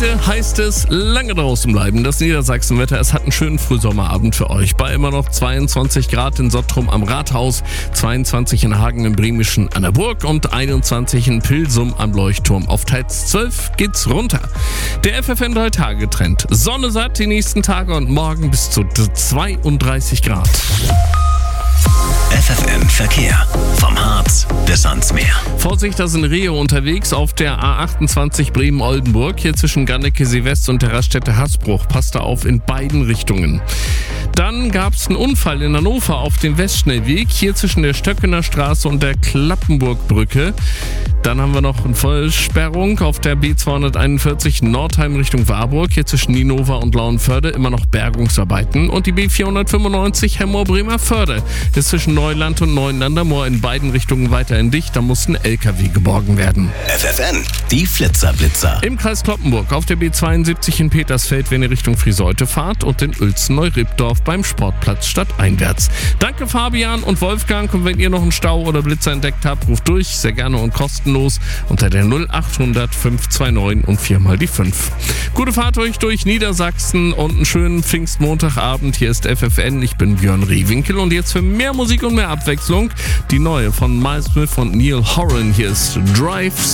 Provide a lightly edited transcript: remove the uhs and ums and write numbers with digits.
Heute heißt es lange draußen bleiben. Das Niedersachsenwetter, es hat einen schönen Frühsommerabend für euch. Bei immer noch 22 Grad in Sottrum am Rathaus, 22 in Hagen im Bremischen an der Burg und 21 in Pilsum am Leuchtturm. Auf teils 12 geht's runter. Der FFN 3-Tage-Trend. Sonne satt die nächsten Tage und morgen bis zu 32 Grad. FFN Verkehr. Vom Harz bis ans Meer. Vorsicht, da sind Rehe unterwegs auf der A28 Bremen-Oldenburg. Hier zwischen Ganneke-Seewest und der Raststätte Hasbruch. Passt da auf in beiden Richtungen. Dann gab es einen Unfall in Hannover auf dem Westschnellweg. Hier zwischen der Stöckener Straße und der Klappenburgbrücke. Dann haben wir noch eine Vollsperrung auf der B241 Nordheim Richtung Warburg. Hier zwischen Ninova und Lauenförde immer noch Bergungsarbeiten. Und die B495 Hemmoor-Bremerförde ist zwischen Neuland und Neuenandermoor in beiden Richtungen weiterhin dicht. Da muss ein LKW geborgen werden. FFN, die Flitzer-Blitzer. Im Kreis Cloppenburg auf der B72 in Petersfeld, wenn ihr Richtung Friseute fahrt, und in Uelzen-Neurippdorf beim Sportplatz stadteinwärts. Danke Fabian und Wolfgang, und wenn ihr noch einen Stau oder Blitzer entdeckt habt, ruft durch, sehr gerne und kostenlos unter der 0800 529 und 4 die 5. Gute Fahrt euch durch Niedersachsen und einen schönen Pfingstmontagabend. Hier ist FFN, ich bin Björn Rehwinkel, und jetzt für mehr Musik und mehr Abwechslung die neue von Miles Smith und Neil Horan. Hier ist Drive